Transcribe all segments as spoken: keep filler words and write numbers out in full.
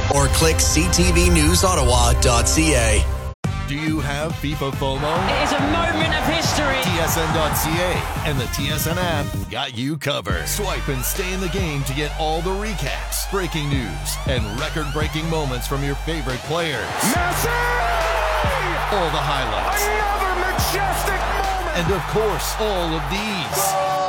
or click c t v news ottawa dot c a. Do you have FIFA FOMO? It is a moment of history. T S N dot C A and the T S N app got you covered. Swipe and stay in the game to get all the recaps, breaking news, and record-breaking moments from your favorite players. Messi! All the highlights. Another majestic moment! And of course, all of these.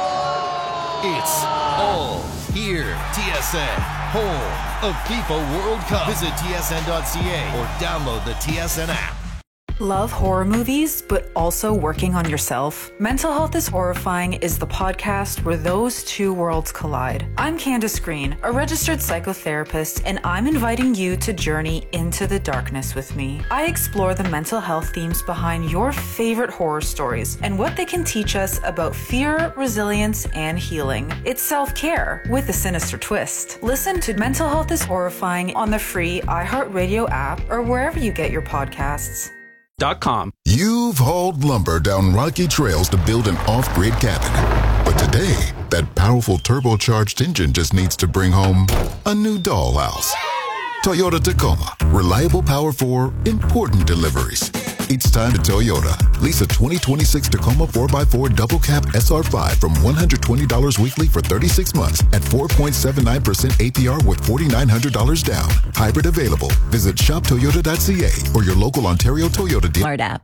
It's all here. T S N, home of FIFA World Cup. Visit T S N dot C A or download the T S N app. Love horror movies, but also working on yourself? Mental Health is Horrifying is the podcast where those two worlds collide. I'm Candace Green, a registered psychotherapist, and I'm inviting you to journey into the darkness with me. I explore the mental health themes behind your favorite horror stories and what they can teach us about fear, resilience, and healing. It's self-care with a sinister twist. Listen to Mental Health is Horrifying on the free iHeartRadio app or wherever you get your podcasts. Com. You've hauled lumber down rocky trails to build an off-grid cabin. But today, that powerful turbocharged engine just needs to bring home a new dollhouse. Toyota Tacoma. Reliable power for important deliveries. It's time to Toyota. Lease a twenty twenty-six Tacoma four by four Double Cab S R five from one hundred twenty dollars weekly for thirty-six months at four point seven nine percent A P R with four thousand nine hundred dollars down. Hybrid available. Visit shop toyota dot c a or your local Ontario Toyota dealer. app.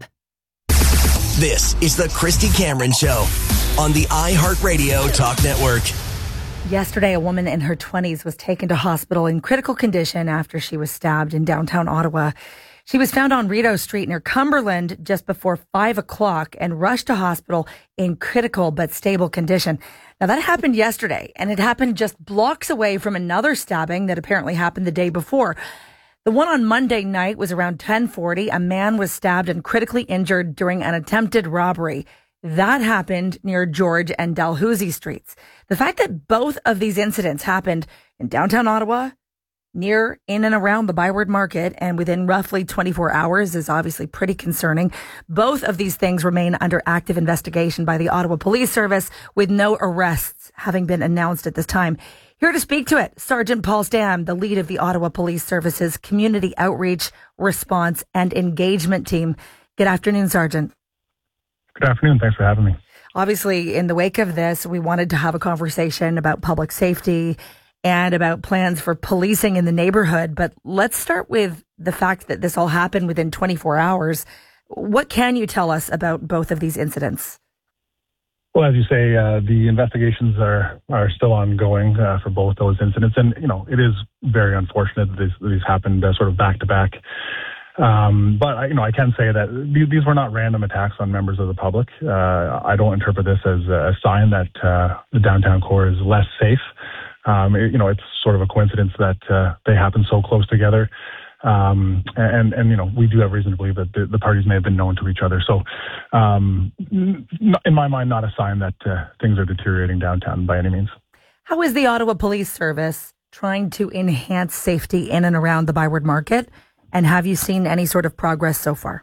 This is the Christy Cameron Show on the iHeartRadio Talk Network. Yesterday, a woman in her twenties was taken to hospital in critical condition after she was stabbed in downtown Ottawa. She was found on Rideau Street near Cumberland just before five o'clock and rushed to hospital in critical but stable condition. Now, that happened yesterday, and it happened just blocks away from another stabbing that apparently happened the day before. The one on Monday night was around ten forty. A man was stabbed and critically injured during an attempted robbery. That happened near George and Dalhousie Streets. The fact that both of these incidents happened in downtown Ottawa, near, in and around the Byward Market, and within roughly twenty-four hours is obviously pretty concerning. Both of these things remain under active investigation by the Ottawa Police Service, with no arrests having been announced at this time. Here to speak to it, Sergeant Paul Stam, the lead of the Ottawa Police Service's Community Outreach, Response, and Engagement Team. Good afternoon, Sergeant. Good afternoon. Thanks for having me. Obviously, in the wake of this, we wanted to have a conversation about public safety and about plans for policing in the neighborhood. But let's start with the fact that this all happened within twenty-four hours. What can you tell us about both of these incidents? Well, as you say, uh, the investigations are, are still ongoing uh, for both those incidents. And, you know, it is very unfortunate that these, these happened uh, sort of back to back. Um, but, you know, I can say that these, these were not random attacks on members of the public. Uh, I don't interpret this as a sign that uh, the downtown core is less safe. Um, it, you know, it's sort of a coincidence that uh, they happen so close together. Um, and, and, you know, we do have reason to believe that the, the parties may have been known to each other. So, um, n- in my mind, not a sign that uh, things are deteriorating downtown by any means. How is the Ottawa Police Service trying to enhance safety in and around the Byward Market? And have you seen any sort of progress so far?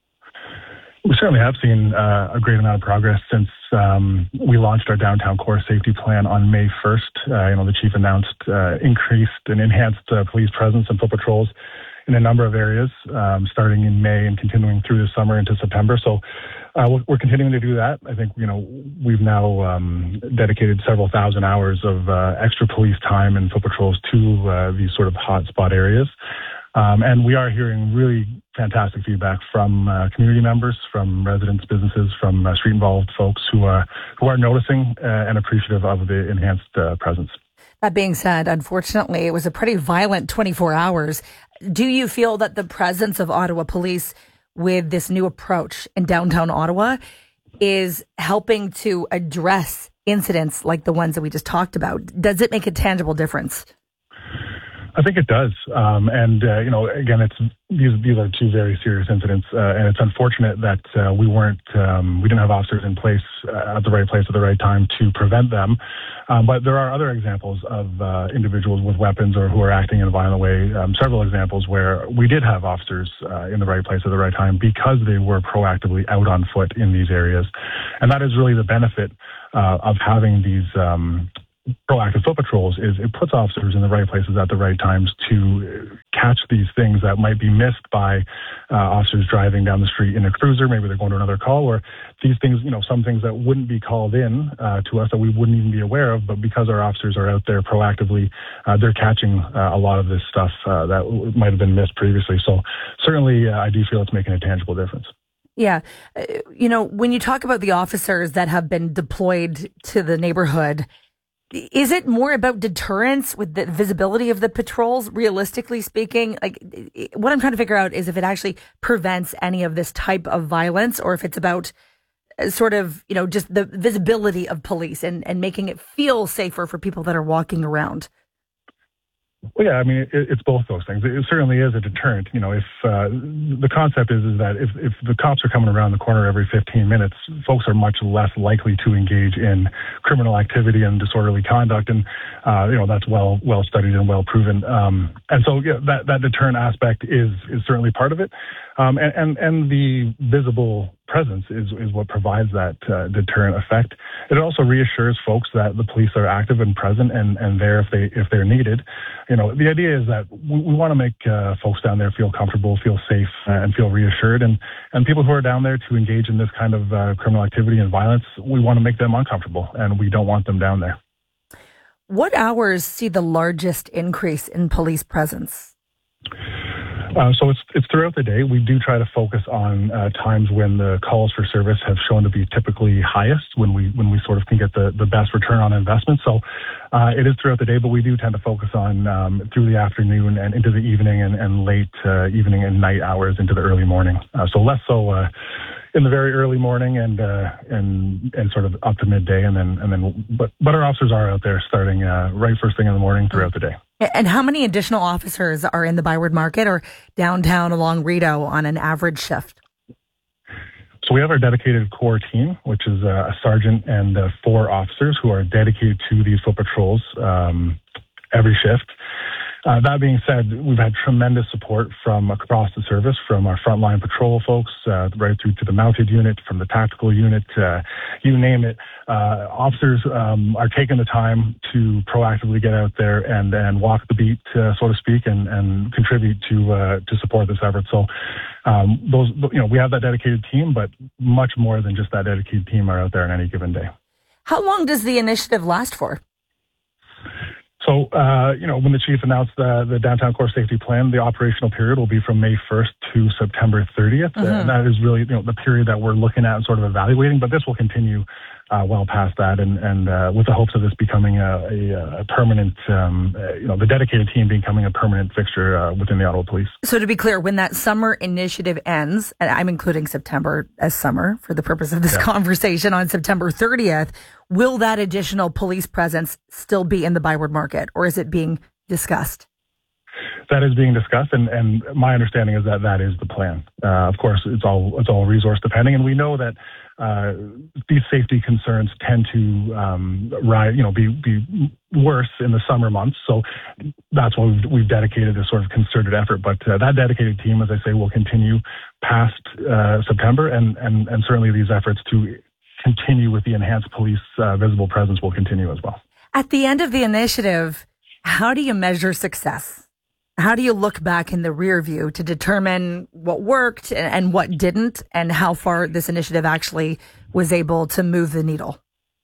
We certainly have seen uh, a great amount of progress since um, we launched our downtown core safety plan on May first. Uh, you know, the chief announced uh, increased and enhanced uh, police presence and foot patrols in a number of areas, um, starting in May and continuing through the summer into September. So uh, we're, we're continuing to do that. I think, you know, we've now um, dedicated several thousand hours of uh, extra police time and foot patrols to uh, these sort of hotspot areas. Um, and we are hearing really fantastic feedback from uh, community members, from residents, businesses, from uh, street-involved folks who are who are noticing uh, and appreciative of the enhanced uh, presence. That being said, unfortunately, it was a pretty violent twenty-four hours. Do you feel that the presence of Ottawa Police with this new approach in downtown Ottawa is helping to address incidents like the ones that we just talked about? Does it make a tangible difference? I think it does. Um, and, uh, you know, again, it's these these are two very serious incidents. Uh, and it's unfortunate that uh, we weren't, um, we didn't have officers in place uh, at the right place at the right time to prevent them. Um, but there are other examples of uh, individuals with weapons or who are acting in a violent way. Um, several examples where we did have officers uh, in the right place at the right time because they were proactively out on foot in these areas. And that is really the benefit uh, of having these um proactive foot patrols is it puts officers in the right places at the right times to catch catch these things that might be missed by uh, officers driving down the street in a cruiser. Maybe they're going to another call, or these things, you know, some things that wouldn't be called in uh, to us that we wouldn't even be aware of, but because our officers are out there proactively, uh, they're catching uh, a lot of this stuff uh, that w- might have been missed previously. So certainly uh, I do feel it's making a tangible difference. Yeah. Uh, you know, when you talk about the officers that have been deployed to the neighborhood, is it more about deterrence with the visibility of the patrols, realistically speaking? Like, what I'm trying to figure out is if it actually prevents any of this type of violence, or if it's about sort of, you know, just the visibility of police and, and making it feel safer for people that are walking around. Well, yeah, I mean, it, it's both those things. It certainly is a deterrent. You know, if uh, the concept is is that if, if the cops are coming around the corner every fifteen minutes, folks are much less likely to engage in criminal activity and disorderly conduct, and uh, you know that's well well studied and well proven. Um, and so, yeah, that that deterrent aspect is is certainly part of it, um, and, and and the visible presence is is what provides that uh, deterrent effect. It also reassures folks that the police are active and present and, and there if they if they're needed. You know, the idea is that we, we want to make uh, folks down there feel comfortable, feel safe, uh, and feel reassured. And, and people who are down there to engage in this kind of uh, criminal activity and violence, we want to make them uncomfortable, and we don't want them down there. What hours see the largest increase in police presence? Uh, so it's it's throughout the day. We do try to focus on uh, times when the calls for service have shown to be typically highest, when we when we sort of can get the, the best return on investment. So uh, it is throughout the day, but we do tend to focus on um, through the afternoon and into the evening and, and late uh, evening and night hours into the early morning. Uh, so less so uh, in the very early morning and uh, and and sort of up to midday, and then and then but but our officers are out there starting uh, right first thing in the morning throughout the day. And how many additional officers are in the Byward Market or downtown along Rideau on an average shift? So we have our dedicated core team, which is a sergeant and uh, four officers who are dedicated to these foot patrols um, every shift. Uh, that being said, we've had tremendous support from across the service, from our frontline patrol folks, uh, right through to the mounted unit, from the tactical unit, uh, you name it. Uh, officers um, are taking the time to proactively get out there and, and walk the beat, uh, so to speak, and, and contribute to uh, to support this effort. So, um, those you know, we have that dedicated team, but much more than just that dedicated team are out there on any given day. How long does the initiative last for? So, uh, you know, when the chief announced the, the downtown core safety plan, the operational period will be from May first to September thirtieth. Mm-hmm. And that is really, you know, the period that we're looking at and sort of evaluating. But this will continue uh, well past that, and, and uh, with the hopes of this becoming a, a, a permanent, um, uh, you know, the dedicated team becoming a permanent fixture uh, within the Ottawa Police. So to be clear, when that summer initiative ends, and I'm including September as summer for the purpose of this yeah. conversation, on September thirtieth, will that additional police presence still be in the Byward Market, or is it being discussed? That is being discussed, and, and my understanding is that that is the plan. Uh, of course, it's all it's all resource depending, and we know that uh, these safety concerns tend to um, rise, you know, be be worse in the summer months. So that's why we've, we've dedicated this sort of concerted effort. But uh, that dedicated team, as I say, will continue past uh, September, and, and and certainly these efforts to continue with the enhanced police uh, visible presence will continue as well. At the end of the initiative, how do you measure success? How do you look back in the rear view to determine what worked and what didn't, and how far this initiative actually was able to move the needle?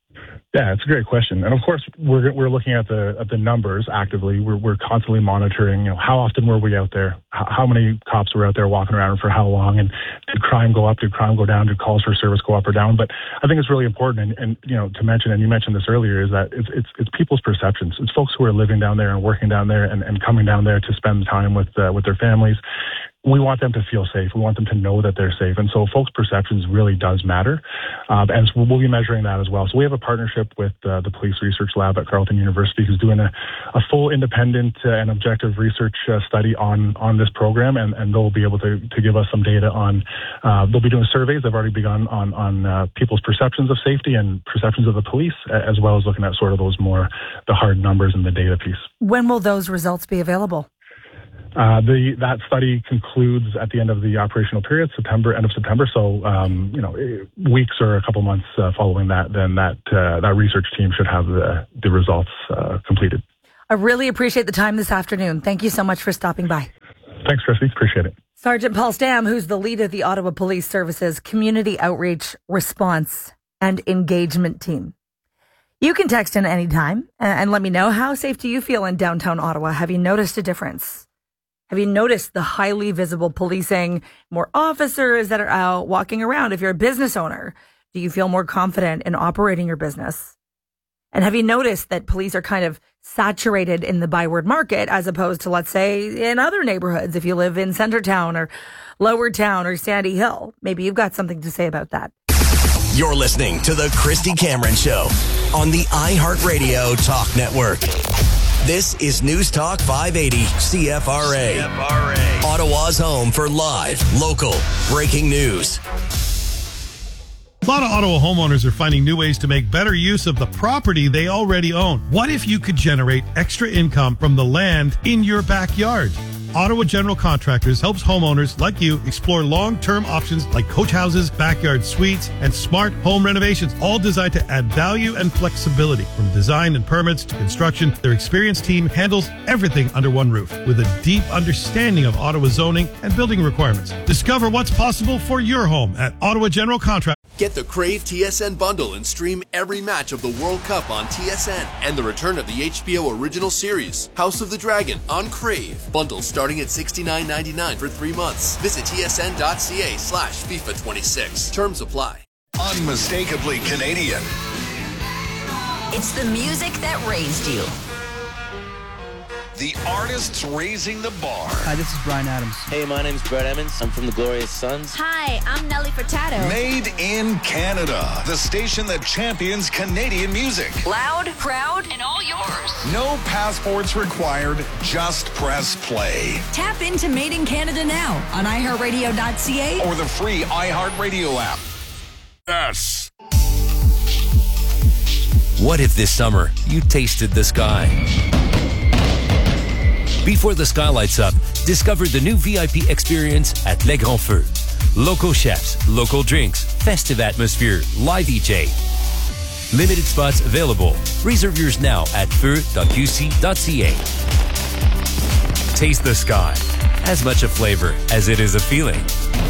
Yeah, it's a great question. And of course, we're we're looking at the at the numbers actively. We're we're constantly monitoring, you know, how often were we out there? How, how many cops were out there walking around, and for how long? And did crime go up? Did crime go down? Did calls for service go up or down? But I think it's really important, and, and you know, to mention, and you mentioned this earlier, is that it's it's it's people's perceptions. It's folks who are living down there and working down there and, and coming down there to spend time with uh, with their families. We want them to feel safe. We want them to know that they're safe. And so folks' perceptions really does matter. Um, and so we'll be measuring that as well. So we have a partnership with uh, the Police Research Lab at Carleton University, who's doing a, a full independent uh, and objective research uh, study on, on this program. And, and they'll be able to, to give us some data on, uh, they'll be doing surveys. They've already begun on, on uh, people's perceptions of safety and perceptions of the police, as well as looking at sort of those more, the hard numbers and the data piece. When will those results be available? Uh, the that study concludes at the end of the operational period, September, end of September. So, um, you know, weeks or a couple months uh, following that, then that uh, that research team should have the the results uh, completed. I really appreciate the time this afternoon. Thank you so much for stopping by. Thanks, Christy. Appreciate it. Sergeant Paul Stam, who's the lead of the Ottawa Police Services Community Outreach Response and Engagement Team. You can text in anytime and let me know, how safe do you feel in downtown Ottawa? Have you noticed a difference? Have you noticed the highly visible policing, more officers that are out walking around? If you're a business owner, do you feel more confident in operating your business? And have you noticed that police are kind of saturated in the Byward Market as opposed to, let's say, in other neighborhoods? If you live in Centertown or Lower Town or Sandy Hill, maybe you've got something to say about that. You're listening to The Christy Cameron Show on the iHeartRadio Talk Network. This is News Talk five eighty C F R A. C F R A. Ottawa's home for live, local, breaking news. A lot of Ottawa homeowners are finding new ways to make better use of the property they already own. What if you could generate extra income from the land in your backyard? Ottawa General Contractors helps homeowners like you explore long-term options like coach houses, backyard suites, and smart home renovations, all designed to add value and flexibility. From design and permits to construction, their experienced team handles everything under one roof with a deep understanding of Ottawa zoning and building requirements. Discover what's possible for your home at Ottawa General Contractors. Get the Crave T S N bundle and stream every match of the World Cup on T S N and the return of the H B O original series, House of the Dragon, on Crave. Bundle starting at sixty-nine ninety-nine for three months. Visit tsn.ca slash FIFA twenty-six. Terms apply. Unmistakably Canadian. It's the music that raised you. The artists raising the bar. Hi, this is Bryan Adams. Hey, my name's Brett Emmons. I'm from the Glorious Sons. Hi, I'm Nelly Furtado. Made in Canada. The station that champions Canadian music. Loud, proud, and all yours. No passports required. Just press play. Tap into Made in Canada now on i heart radio dot c a or the free iHeartRadio app. Yes. What if this summer you tasted the sky? Before the sky lights up, discover the new V I P experience at Les Grands Feux. Local chefs, local drinks, festive atmosphere, live D J. Limited spots available. Reserve yours now at feu dot q c dot c a. Taste the sky. As much a flavor as it is a feeling.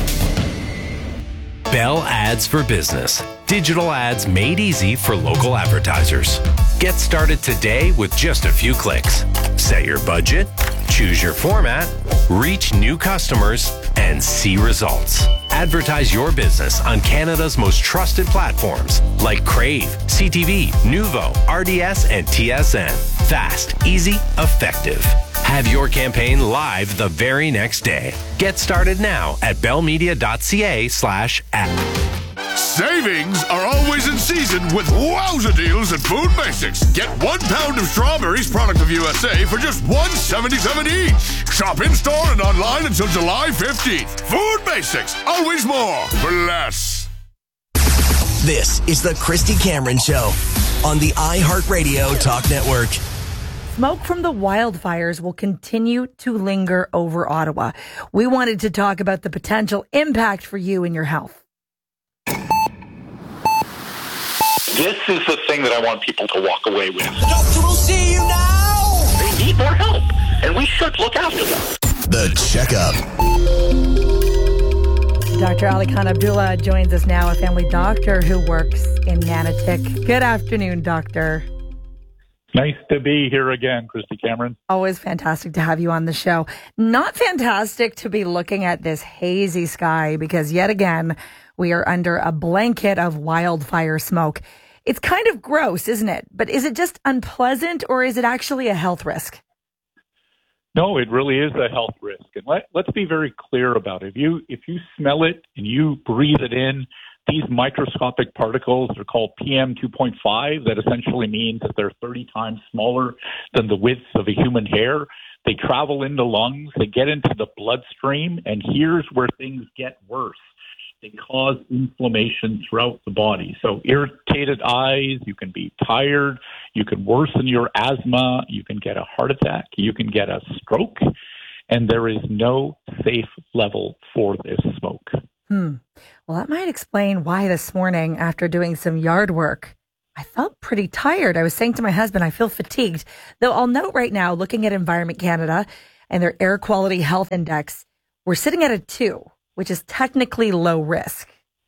Bell Ads for Business. Digital ads made easy for local advertisers. Get started today with just a few clicks. Set your budget, choose your format, reach new customers, and see results. Advertise your business on Canada's most trusted platforms like Crave, C T V, Nuvo, R D S, and T S N. Fast, easy, effective. Have your campaign live the very next day. Get started now at bellmedia.ca slash app. Savings are always in season with wowza deals at Food Basics. Get one pound of strawberries, product of U S A, for just one dollar and seventy-seven cents each. Shop in-store and online until July fifteenth. Food Basics, always more for less. This is the Christy Cameron Show on the iHeartRadio Talk Network. Smoke from the wildfires will continue to linger over Ottawa. We wanted to talk about the potential impact for you and your health. This is the thing that I want people to walk away with. Doctor will see you now! They need more help, and we should look after them. The Checkup. Doctor Ali Khan Abdullah joins us now, a family doctor who works in Nanatic. Good afternoon, doctor. Nice to be here again, Christy Cameron. Always fantastic to have you on the show. Not fantastic to be looking at this hazy sky because yet again, we are under a blanket of wildfire smoke. It's kind of gross, isn't it? But is it just unpleasant or is it actually a health risk? No, it really is a health risk. And let, let's be very clear about it. If you, if you smell it and you breathe it in, these microscopic particles are called P M two point five. That essentially means that they're thirty times smaller than the width of a human hair. They travel into lungs, they get into the bloodstream, and here's where things get worse. They cause inflammation throughout the body. So irritated eyes, you can be tired, you can worsen your asthma, you can get a heart attack, you can get a stroke, and there is no safe level for this smoke. Hmm. Well, that might explain why this morning, after doing some yard work, I felt pretty tired. I was saying to my husband, I feel fatigued. Though I'll note right now, looking at Environment Canada, and their air quality health index, we're sitting at a two, which is technically low risk.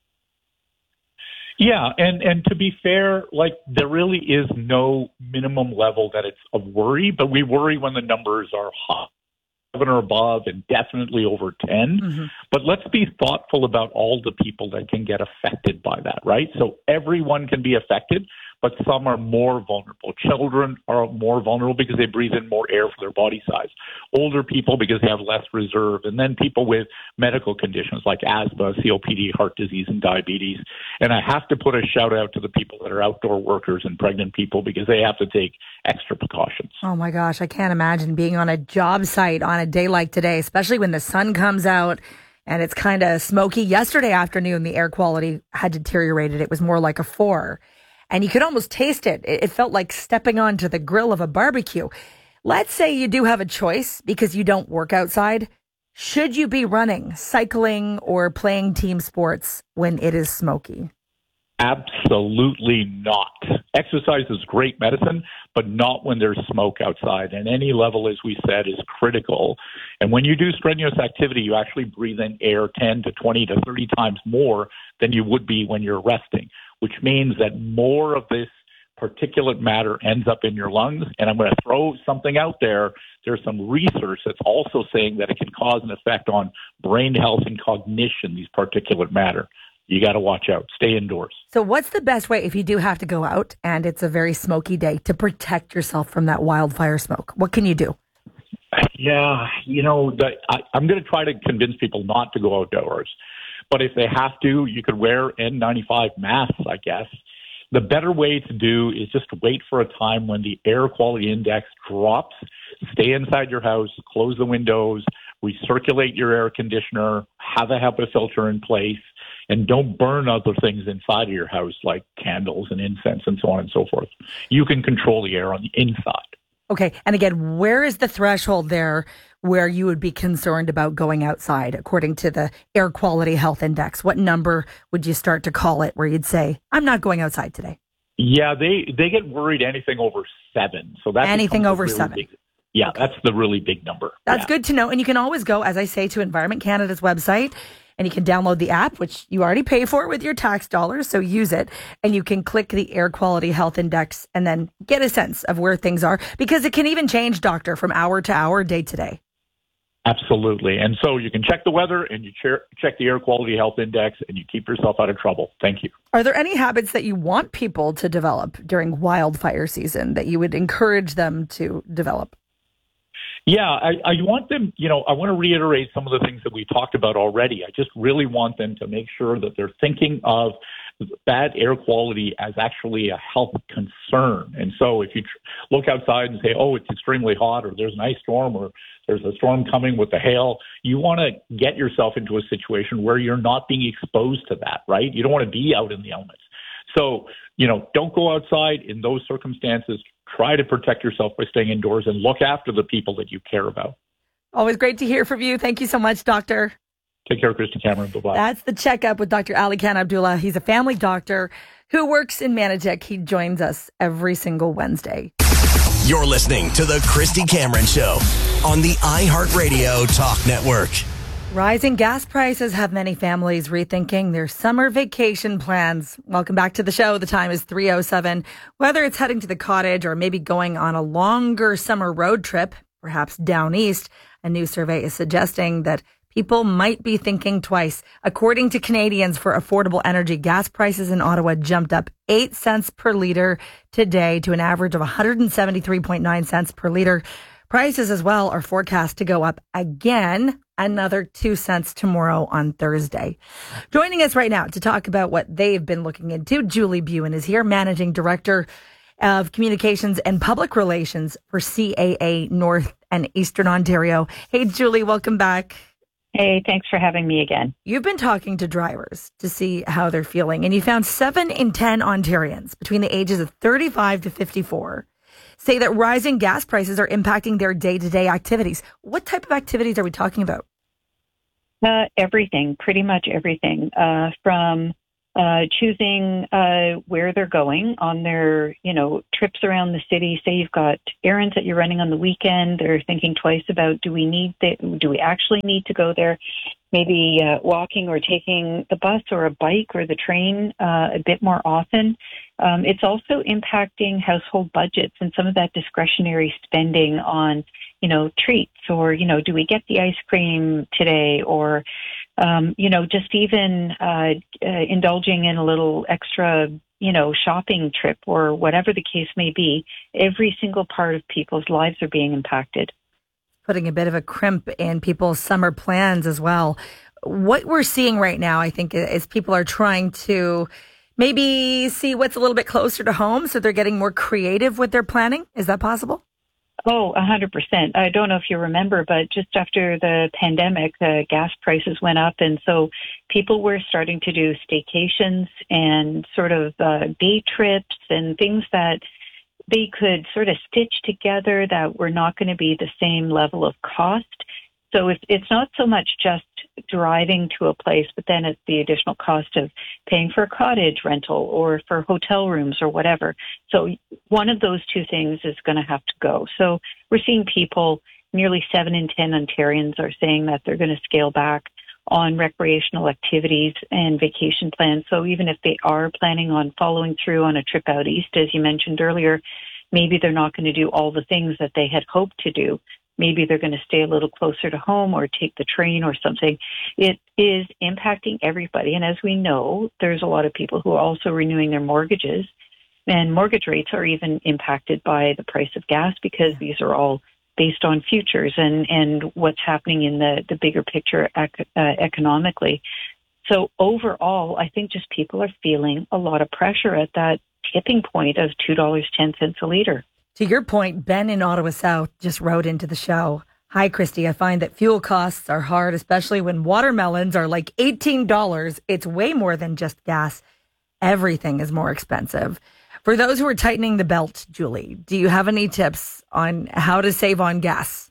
Yeah, and, and to be fair, like there really is no minimum level that it's of worry, but we worry when the numbers are high, seven or above, and definitely over ten. Mm-hmm. But let's be thoughtful about all the people that can get affected by that, right? So everyone can be affected, but some are more vulnerable. Children are more vulnerable because they breathe in more air for their body size. Older people because they have less reserve. And then people with medical conditions like asthma, C O P D, heart disease, and diabetes. And I have to put a shout out to the people that are outdoor workers and pregnant people because they have to take extra precautions. Oh my gosh, I can't imagine being on a job site on a day like today, especially when the sun comes out and it's kind of smoky. Yesterday afternoon, the air quality had deteriorated. It was more like a four. And you could almost taste it. It felt like stepping onto the grill of a barbecue. Let's say you do have a choice because you don't work outside. Should you be running, cycling, or playing team sports when it is smoky? Absolutely not. Exercise is great medicine, but not when there's smoke outside. And any level, as we said, is critical. And when you do strenuous activity, you actually breathe in air ten to twenty to thirty times more than you would be when you're resting, which means that more of this particulate matter ends up in your lungs. And I'm going to throw something out there. There's some research that's also saying that it can cause an effect on brain health and cognition, these particulate matter. You got to watch out. Stay indoors. So what's the best way if you do have to go out and it's a very smoky day to protect yourself from that wildfire smoke? What can you do? Yeah, you know, the, I, I'm going to try to convince people not to go outdoors. But if they have to, you could wear N ninety-five masks, I guess. The better way to do is just wait for a time when the air quality index drops. Stay inside your house, close the windows, recirculate your air conditioner, have a HEPA filter in place, and don't burn other things inside of your house like candles and incense and so on and so forth. You can control the air on the inside. Okay. And again, where is the threshold there where you would be concerned about going outside according to the air quality health index? What number would you start to call it where you'd say, I'm not going outside today? Yeah, they, they get worried anything over seven. So that's anything over really seven. Big, yeah, okay. That's the really big number. That's yeah. good to know. And you can always go, as I say, to Environment Canada's website. And you can download the app, which you already pay for with your tax dollars, so use it. And you can click the air quality health index and then get a sense of where things are. Because it can even change, doctor, from hour to hour, day to day. Absolutely. And so you can check the weather and you check the air quality health index and you keep yourself out of trouble. Thank you. Are there any habits that you want people to develop during wildfire season that you would encourage them to develop? Yeah, I, I want them, you know, I want to reiterate some of the things that we talked about already. I just really want them to make sure that they're thinking of bad air quality as actually a health concern. And so if you tr- look outside and say, oh, it's extremely hot, or there's an ice storm, or there's a storm coming with the hail, you want to get yourself into a situation where you're not being exposed to that, right? You don't want to be out in the elements. So, you know, don't go outside in those circumstances. Try to protect yourself by staying indoors and look after the people that you care about. Always great to hear from you. Thank you so much, Doctor. Take care, Christy Cameron. Bye-bye. That's the checkup with Doctor Ali Khan Abdullah. He's a family doctor who works in Manitic. He joins us every single Wednesday. You're listening to The Christy Cameron Show on the iHeartRadio Talk Network. Rising gas prices have many families rethinking their summer vacation plans. Welcome back to the show. The time is three oh seven. Whether it's heading to the cottage or maybe going on a longer summer road trip, perhaps down east, a new survey is suggesting that people might be thinking twice. According to Canadians for Affordable Energy, gas prices in Ottawa jumped up eight cents per litre today to an average of one hundred seventy-three point nine cents per litre. Prices as well are forecast to go up again, another two cents tomorrow on Thursday. Joining us right now to talk about what they've been looking into, Julie Buin is here, Managing Director of Communications and Public Relations for C A A North and Eastern Ontario. Hey, Julie, welcome back. Hey, thanks for having me again. You've been talking to drivers to see how they're feeling, and you found seven in ten Ontarians between the ages of thirty-five to fifty-four say that rising gas prices are impacting their day-to-day activities. What type of activities are we talking about? Uh, everything, pretty much everything, uh, from uh, choosing uh, where they're going on their, you know, trips around the city. Say you've got errands that you're running on the weekend. They're thinking twice about, do we need, the, do we actually need to go there? Maybe uh, walking or taking the bus or a bike or the train uh, a bit more often. Um, it's also impacting household budgets and some of that discretionary spending on, you know, treats or, you know, do we get the ice cream today or, um, you know, just even uh, uh, indulging in a little extra, you know, shopping trip or whatever the case may be. Every single part of people's lives are being impacted. Putting a bit of a crimp in people's summer plans as well. What we're seeing right now, I think, is people are trying to maybe see what's a little bit closer to home, so they're getting more creative with their planning. Is that possible? Oh, a hundred percent. I don't know if you remember, but just after the pandemic, the gas prices went up. And so people were starting to do staycations and sort of uh, day trips and things that they could sort of stitch together that were not going to be the same level of cost. So it's, it's not so much just driving to a place, but then it's the additional cost of paying for a cottage rental or for hotel rooms or whatever. So one of those two things is going to have to go. So we're seeing people, nearly seven in ten Ontarians are saying that they're going to scale back on recreational activities and vacation plans. So even if they are planning on following through on a trip out east, as you mentioned earlier, maybe they're not going to do all the things that they had hoped to do. Maybe they're going to stay a little closer to home or take the train or something. It is impacting everybody. And as we know, there's a lot of people who are also renewing their mortgages, and mortgage rates are even impacted by the price of gas because these are all based on futures and, and what's happening in the, the bigger picture ec- uh, economically. So overall, I think just people are feeling a lot of pressure at that tipping point of two dollars and ten cents a litre. To your point, Ben in Ottawa South just wrote into the show, "Hi, Christy. I find that fuel costs are hard, especially when watermelons are like eighteen dollars. It's way more than just gas. Everything is more expensive." For those who are tightening the belt, Julie, do you have any tips on how to save on gas?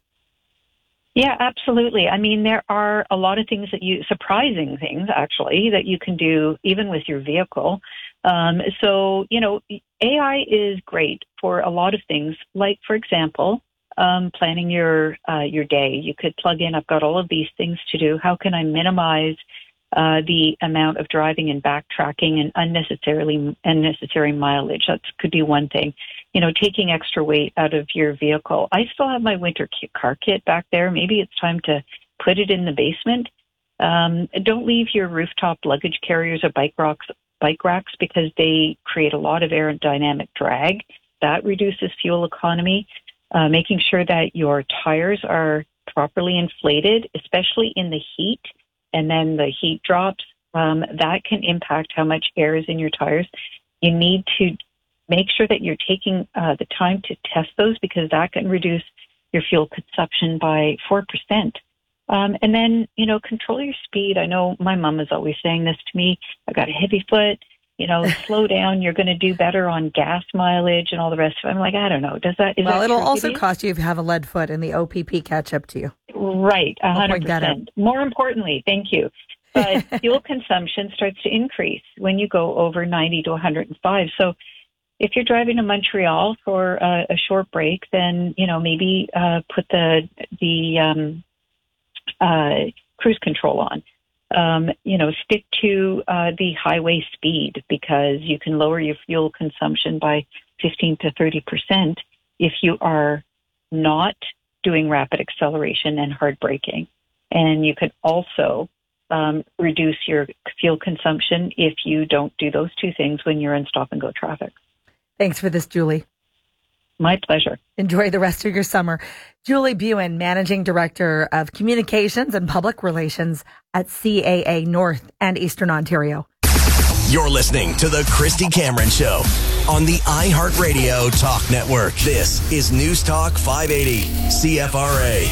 Yeah, absolutely. I mean, there are a lot of things that you, surprising things actually, that you can do even with your vehicle. Um, so, you know, A I is great for a lot of things, like, for example, um, planning your uh, your day. You could plug in, I've got all of these things to do. How can I minimize uh, the amount of driving and backtracking and unnecessarily unnecessary mileage? That could be one thing. You know, taking extra weight out of your vehicle. I still have my winter car kit back there. Maybe it's time to put it in the basement. Um, don't leave your rooftop luggage carriers or bike racks, bike racks because they create a lot of aerodynamic drag. That reduces fuel economy. Uh, making sure that your tires are properly inflated, especially in the heat, and then the heat drops. Um, that can impact how much air is in your tires. You need to make sure that you're taking uh, the time to test those because that can reduce your fuel consumption by four percent. Um, and then, you know, control your speed. I know my mom is always saying this to me. I've got a heavy foot, you know, slow down. You're going to do better on gas mileage and all the rest of it. I'm like, I don't know. Does that, is well, that it'll true also to you? cost you if you have a lead foot and the O P P catch up to you. Right. A I'll hundred point that out. percent. More importantly, thank you. But fuel consumption starts to increase when you go over ninety to one hundred five. So if you're driving to Montreal for a, a short break, then, you know, maybe uh, put the, the, um, uh, cruise control on. Um, you know, stick to uh, the highway speed because you can lower your fuel consumption by fifteen to thirty percent if you are not doing rapid acceleration and hard braking. And you could also um, reduce your fuel consumption if you don't do those two things when you're in stop and go traffic. Thanks for this, Julie. My pleasure. Enjoy the rest of your summer. Julie Buin, Managing Director of Communications and Public Relations at C A A North and Eastern Ontario. You're listening to The Christy Cameron Show on the iHeartRadio Talk Network. This is News Talk five eighty C F R A.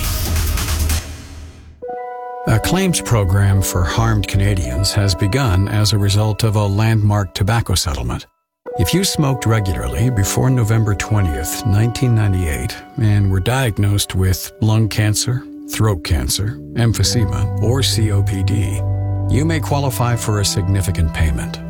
A claims program for harmed Canadians has begun as a result of a landmark tobacco settlement. If you smoked regularly before November twentieth, nineteen ninety-eight, and were diagnosed with lung cancer, throat cancer, emphysema, or C O P D, you may qualify for a significant payment.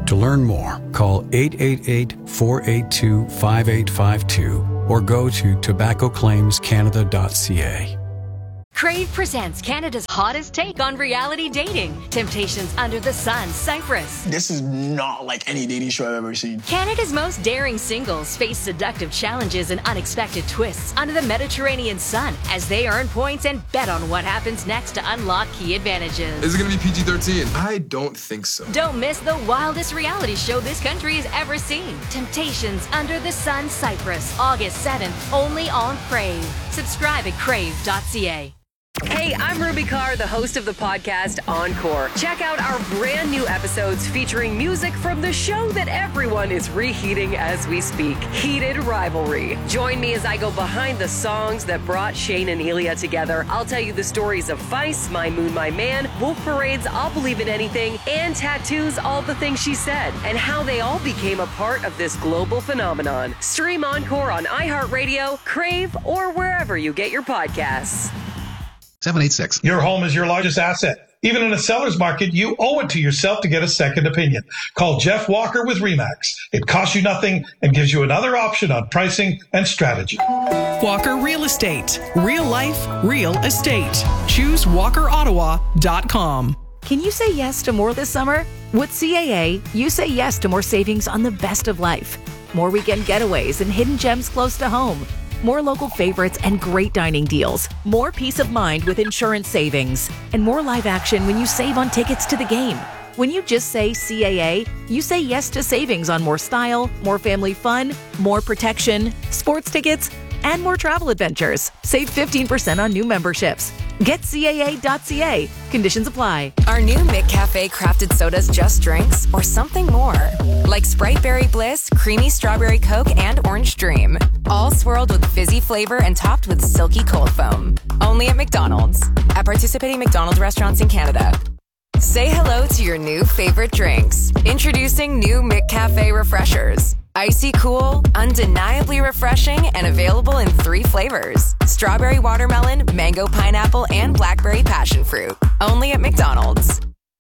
To learn more, call eight eight eight, four eight two, five eight five two or go to tobacco claims canada dot c a. Crave presents Canada's hottest take on reality dating. Temptations Under the Sun, Cyprus. This is not like any dating show I've ever seen. Canada's most daring singles face seductive challenges and unexpected twists under the Mediterranean sun as they earn points and bet on what happens next to unlock key advantages. Is it going to be P G thirteen? I don't think so. Don't miss the wildest reality show this country has ever seen. Temptations Under the Sun, Cyprus. August seventh, only on Crave. Subscribe at crave dot c a. Hey, I'm Ruby Carr, the host of the podcast Encore. Check out our brand new episodes featuring music from the show that everyone is reheating as we speak, Heated Rivalry. Join me as I go behind the songs that brought Shane and Elia together. I'll tell you the stories of Feist, My Moon, My Man, Wolf Parade's I'll Believe in Anything, and Tattoo's All the Things She Said, and how they all became a part of this global phenomenon. Stream Encore on iHeartRadio, Crave, or wherever you get your podcasts. seven eight six. Your home is your largest asset. Even in a seller's market, you owe it to yourself to get a second opinion. Call Jeff Walker with RE/MAX. It costs you nothing and gives you another option on pricing and strategy. Walker Real Estate. Real life, real estate. Choose walker ottawa dot com. Can you say yes to more this summer? With C A A, you say yes to more savings on the best of life. More weekend getaways and hidden gems close to home. More local favorites and great dining deals. More peace of mind with insurance savings. And more live action when you save on tickets to the game. When you just say C A A, you say yes to savings on more style, more family fun, more protection, sports tickets, and more travel adventures. Save fifteen percent on new memberships. Get C A A dot C A. Conditions apply. Are new McCafe crafted sodas just drinks or something more? Like Sprite Berry Bliss, Creamy Strawberry Coke, and Orange Dream. All swirled with fizzy flavor and topped with silky cold foam. Only at McDonald's. At participating McDonald's restaurants in Canada. Say hello to your new favorite drinks. Introducing new McCafe Refreshers. Icy cool, undeniably refreshing, and available in three flavors. Strawberry watermelon, mango pineapple, and blackberry passion fruit. Only at McDonald's.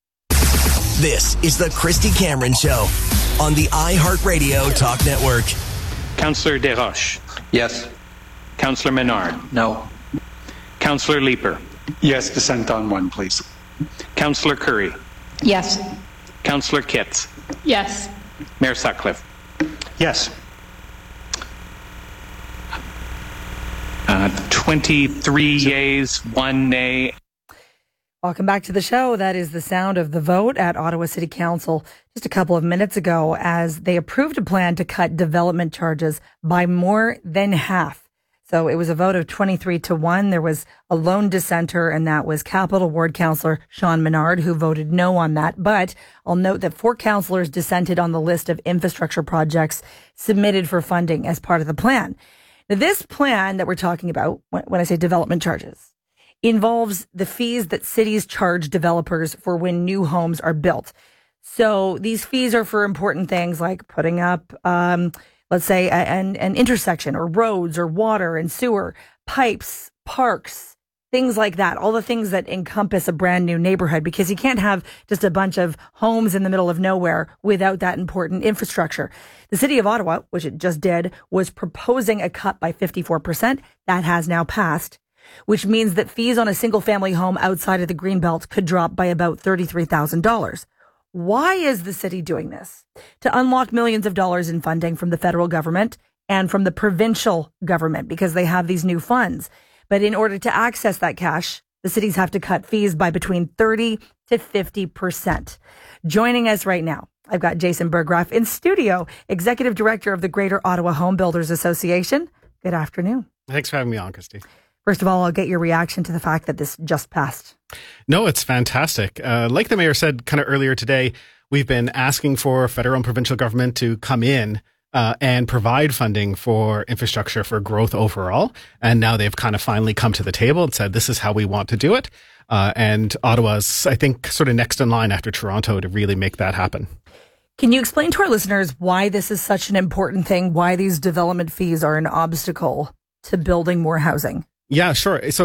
This is the Christy Cameron Show on the iHeartRadio Talk Network. Councillor Desroches. Yes. Councillor Menard. No. Councillor Leeper. Yes, dissent on one, please. Councillor Curry. Yes. Councillor Kitts. Yes. Mayor Sutcliffe. Yes. Uh, twenty-three yeas, one nay. Welcome back to the show. That is the sound of the vote at Ottawa City Council just a couple of minutes ago as they approved a plan to cut development charges by more than half. So it was a vote of twenty-three to one. There was a lone dissenter, and that was Capital Ward Councillor Sean Menard, who voted no on that. But I'll note that four councillors dissented on the list of infrastructure projects submitted for funding as part of the plan. Now, this plan that we're talking about, when I say development charges, involves the fees that cities charge developers for when new homes are built. So these fees are for important things like putting up, um, let's say, an, an intersection or roads or water and sewer, pipes, parks, things like that. All the things that encompass a brand new neighborhood, because you can't have just a bunch of homes in the middle of nowhere without that important infrastructure. The city of Ottawa, which it just did, was proposing a cut by fifty-four percent. That has now passed, which means that fees on a single family home outside of the Greenbelt could drop by about thirty-three thousand dollars. Why is the city doing this? To unlock millions of dollars in funding from the federal government and from the provincial government, because they have these new funds. But in order to access that cash, the cities have to cut fees by between thirty to fifty percent. Joining us right now, I've got Jason Berggraf in studio, Executive Director of the Greater Ottawa Home Builders Association. Good afternoon. Thanks for having me on, Christy. First of all, I'll get your reaction to the fact that this just passed. No, it's fantastic. Uh, like the mayor said kind of earlier today, we've been asking for federal and provincial government to come in uh, and provide funding for infrastructure for growth overall. And now they've kind of finally come to the table and said, this is how we want to do it. Uh, and Ottawa's, I think, sort of next in line after Toronto to really make that happen. Can you explain to our listeners why this is such an important thing, why these development fees are an obstacle to building more housing? Yeah, sure. So it,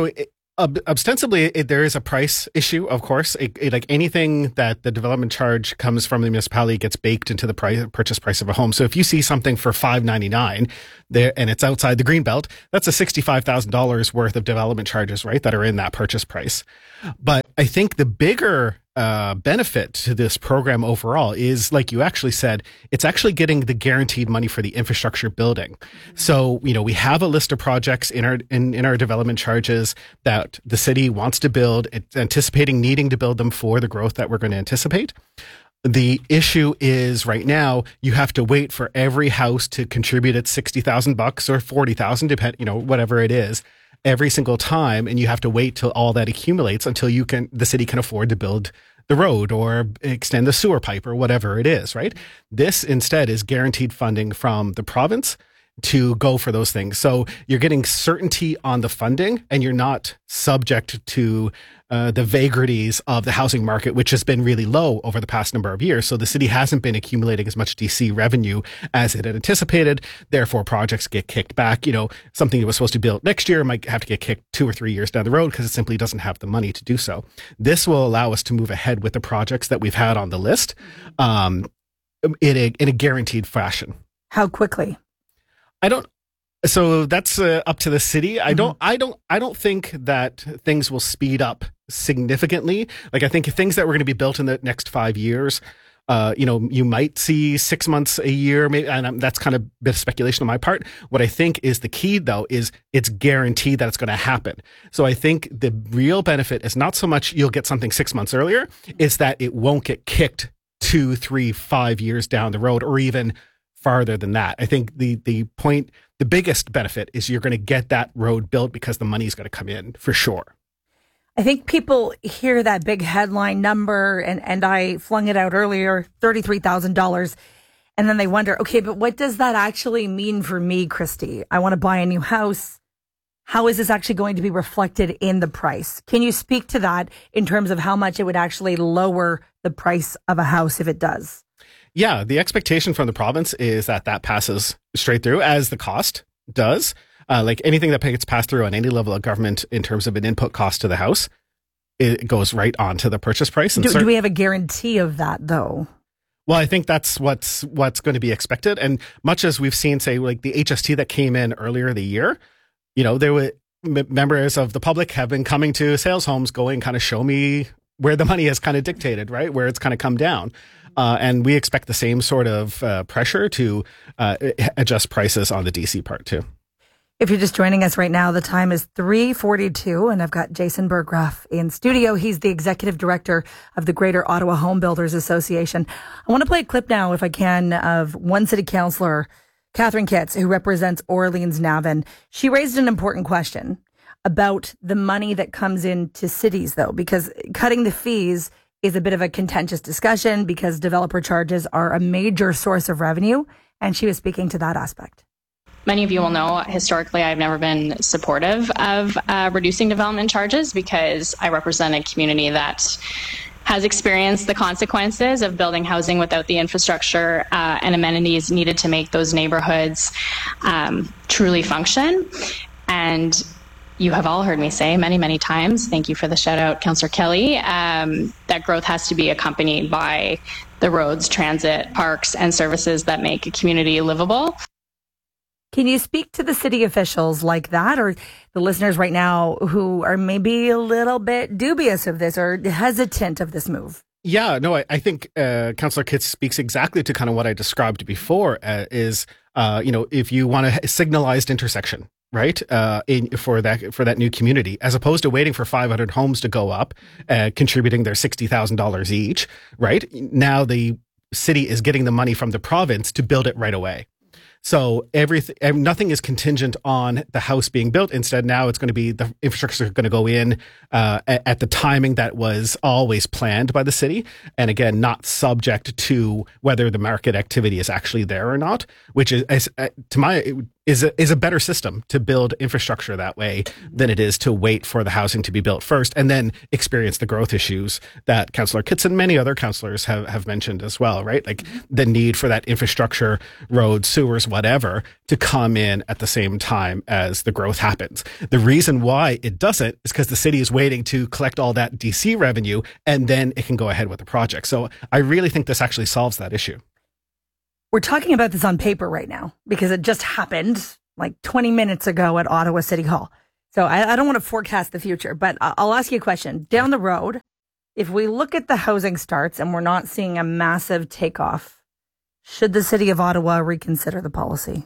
Ob- ostensibly, it, there is a price issue, of course. It, it, like anything that the development charge comes from the municipality gets baked into the price, purchase price of a home. So if you see something for five ninety-nine there and it's outside the Greenbelt, that's a sixty-five thousand dollars worth of development charges, right, that are in that purchase price. But I think the bigger uh, benefit to this program overall is, like you actually said, it's actually getting the guaranteed money for the infrastructure building. So, you know, we have a list of projects in our in, in our development charges that the city wants to build. It's anticipating needing to build them for the growth that we're going to anticipate. The issue is right now you have to wait for every house to contribute its sixty thousand bucks or forty thousand, depend, you know, whatever it is, every single time, and you have to wait till all that accumulates until you can the city can afford to build the road or extend the sewer pipe or whatever it is, right? This instead is guaranteed funding from the province to go for those things. So you're getting certainty on the funding, and you're not subject to uh, the vagaries of the housing market, which has been really low over the past number of years. So the city hasn't been accumulating as much D C revenue as it had anticipated. Therefore, projects get kicked back. You know, something that was supposed to be built next year might have to get kicked two or three years down the road because it simply doesn't have the money to do so. This will allow us to move ahead with the projects that we've had on the list um, in a, in a guaranteed fashion. How quickly? I don't. So that's uh, up to the city. I don't. I don't. I don't think that things will speed up significantly. Like I think things that were going to be built in the next five years, uh, you know, you might see six months, a year, maybe. And um, that's kind of a bit of speculation on my part. What I think is the key, though, is it's guaranteed that it's going to happen. So I think the real benefit is not so much you'll get something six months earlier, is that it won't get kicked two, three, five years down the road, or even farther than that. I think the the point, the biggest benefit is you're going to get that road built because the money is going to come in for sure. I think people hear that big headline number, and, and I flung it out earlier, thirty-three thousand dollars. And then they wonder, okay, but what does that actually mean for me, Christy? I want to buy a new house. How is this actually going to be reflected in the price? Can you speak to that in terms of how much it would actually lower the price of a house if it does? Yeah, the expectation from the province is that that passes straight through, as the cost does. Uh, like anything that gets passed through on any level of government in terms of an input cost to the house, it goes right on to the purchase price. And do, cert- do we have a guarantee of that, though? Well, I think that's what's what's going to be expected. And much as we've seen, say, like the H S T that came in earlier in the year, you know, there were m- members of the public have been coming to sales homes going, kind of show me where the money has kind of dictated, right? Where it's kind of come down. Uh, and we expect the same sort of uh, pressure to uh, adjust prices on the D C part too. If you're just joining us right now, the time is three forty-two, and I've got Jason Berggraf in studio. He's the executive director of the Greater Ottawa Home Builders Association. I want to play a clip now, if I can, of one city councillor, Catherine Kitts, who represents Orleans-Navan. She raised an important question about the money that comes into cities, though, because cutting the fees is a bit of a contentious discussion because developer charges are a major source of revenue. And she was speaking to that aspect. Many of you will know, historically, I've never been supportive of uh, reducing development charges because I represent a community that has experienced the consequences of building housing without the infrastructure uh, and amenities needed to make those neighborhoods um, truly function. And you have all heard me say many, many times, thank you for the shout out, Councillor Kelly, um, that growth has to be accompanied by the roads, transit, parks, and services that make a community livable. Can you speak to the city officials like that, or the listeners right now who are maybe a little bit dubious of this or hesitant of this move? Yeah, no, I, I think uh, Councillor Kitts speaks exactly to kind of what I described before, uh, is, uh, you know, if you want a signalized intersection, right, uh, in, for that for that new community, as opposed to waiting for five hundred homes to go up, uh, contributing their sixty thousand dollars each, right? Now the city is getting the money from the province to build it right away. So everything, nothing is contingent on the house being built. Instead, now it's going to be the infrastructure is going to go in uh, at, at the timing that was always planned by the city, and again, not subject to whether the market activity is actually there or not. Which is, as, uh, to my is a, is a better system to build infrastructure that way than it is to wait for the housing to be built first and then experience the growth issues that Councillor Kitts and many other councillors have, have mentioned as well, right? Like the need for that infrastructure, roads, sewers, whatever, to come in at the same time as the growth happens. The reason why it doesn't is because the city is waiting to collect all that D C revenue and then it can go ahead with the project. So I really think this actually solves that issue. We're talking about this on paper right now because it just happened like twenty minutes ago at Ottawa City Hall. So I, I don't want to forecast the future, but I'll ask you a question. Down the road, if we look at the housing starts and we're not seeing a massive takeoff, should the city of Ottawa reconsider the policy?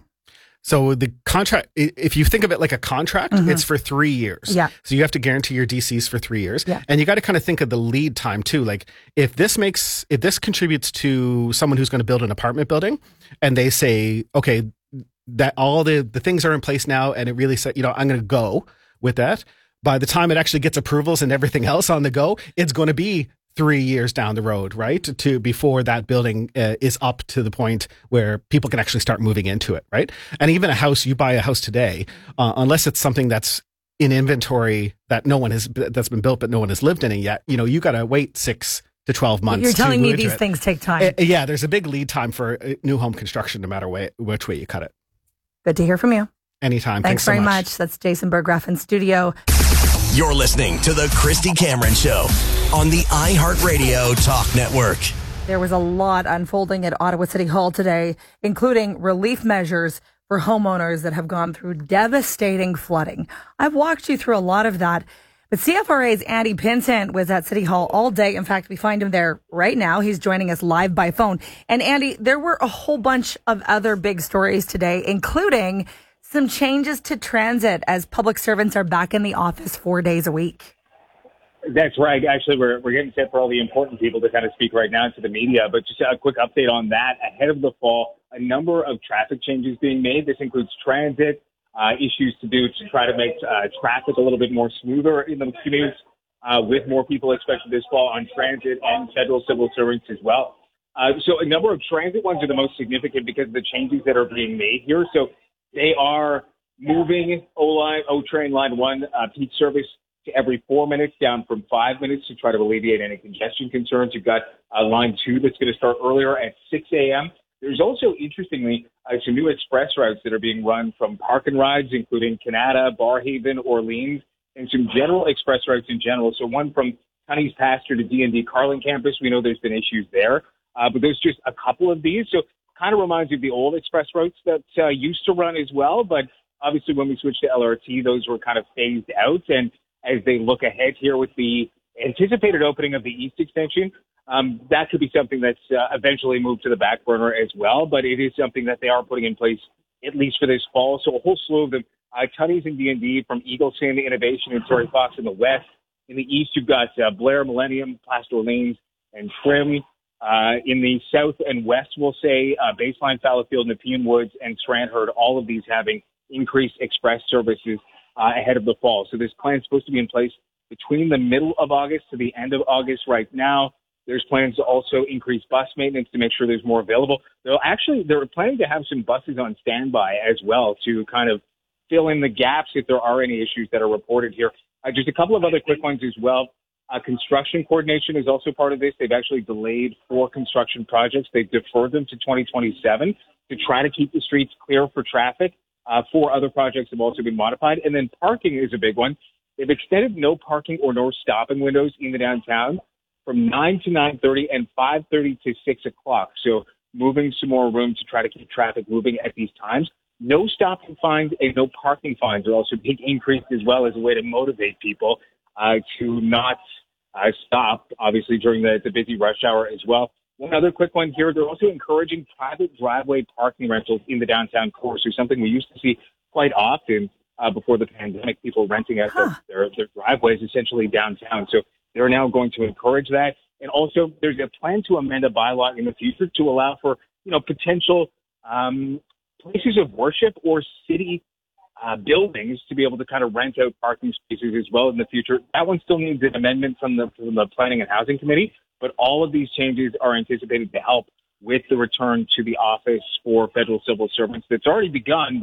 So the contract, if you think of it like a contract, mm-hmm. it's for three years. Yeah. So you have to guarantee your D Cs for three years. Yeah. And you got to kind of think of the lead time too. Like if this makes, if this contributes to someone who's going to build an apartment building and they say, okay, that all the, the things are in place now and it really said, you know, I'm going to go with that. By the time it actually gets approvals and everything else on the go, it's going to be three years down the road, right? To, to before that building uh, is up to the point where people can actually start moving into it, right? And even a house, you buy a house today, uh, unless it's something that's in inventory that no one has, that's been built, but no one has lived in it yet, you know, you got to wait six to twelve months. You're telling to me these it. things take time. Uh, yeah, there's a big lead time for new home construction, no matter way, which way you cut it. Good to hear from you. Anytime. Thanks, Thanks very so much. much. That's Jason Berggraf in studio. You're listening to The Christy Cameron Show on the iHeartRadio Talk Network. There was a lot unfolding at Ottawa City Hall today, including relief measures for homeowners that have gone through devastating flooding. I've walked you through a lot of that, but C F R A's Andy Pinsent was at City Hall all day. In fact, we find him there right now. He's joining us live by phone. And Andy, there were a whole bunch of other big stories today, including some changes to transit as public servants are back in the office four days a week. That's right. Actually, we're we're getting set for all the important people to kind of speak right now to the media. But just a quick update on that. Ahead of the fall, a number of traffic changes being made. This includes transit, uh, issues to do to try to make uh, traffic a little bit more smoother in the commutes, uh, with more people expected this fall on transit and federal civil servants as well. Uh, so a number of transit ones are the most significant because of the changes that are being made here. So they are moving O-Line, O-Train Line one uh, peak service to every four minutes down from five minutes to try to alleviate any congestion concerns. You've got uh, Line two that's going to start earlier at six a.m. There's also, interestingly, uh, some new express routes that are being run from park and rides, including Canada, Barrhaven, Orleans, and some general express routes in general. So one from Honey's Pasture to D and D Carlin campus. We know there's been issues there, uh, but there's just a couple of these. So kind of reminds you of the old express routes that uh, used to run as well. But obviously when we switched to L R T, those were kind of phased out. And as they look ahead here with the anticipated opening of the East Extension, um, that could be something that's uh, eventually moved to the back burner as well. But it is something that they are putting in place, at least for this fall. So a whole slew of them. Uh, Tunney's and D and D from Eagleson, Innovation, and Torrey Fox in the west. In the east, you've got uh, Blair, Millennium, Plaster Lanes, and Trim. Uh, in the south and west, we'll say uh, Baseline, Fallowfield, Nepean Woods, and Strandherd, all of these having increased express services uh, ahead of the fall. So this plan is supposed to be in place between the middle of August to the end of August right now. There's plans to also increase bus maintenance to make sure there's more available. They'll actually, they're planning to have some buses on standby as well to kind of fill in the gaps if there are any issues that are reported here. Uh, just a couple of other quick ones as well. Uh, construction coordination is also part of this. They've actually delayed four construction projects. They've deferred them to twenty twenty-seven to try to keep the streets clear for traffic. Uh, four other projects have also been modified. And then parking is a big one. They've extended no parking or no stopping windows in the downtown from nine to nine thirty and five thirty to six o'clock. So moving some more room to try to keep traffic moving at these times. No stopping fines and no parking fines are also big increased as well as a way to motivate people uh, to not uh, stop, obviously, during the, the busy rush hour as well. One other quick one here, they're also encouraging private driveway parking rentals in the downtown core. So something we used to see quite often uh, before the pandemic, people renting out huh. their, their driveways essentially downtown. So they're now going to encourage that. And also there's a plan to amend a bylaw in the future to allow for, you know, potential um, places of worship or city uh, buildings to be able to kind of rent out parking spaces as well in the future. That one still needs an amendment from the, from the Planning and Housing Committee, but all of these changes are anticipated to help with the return to the office for federal civil servants that's already begun, but